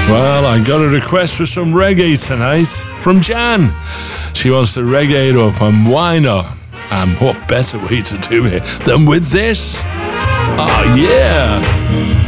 Well, I got a request for some reggae tonight from Jan. She wants to reggae it up, and why not? And what better way to do it than with this? Oh, yeah.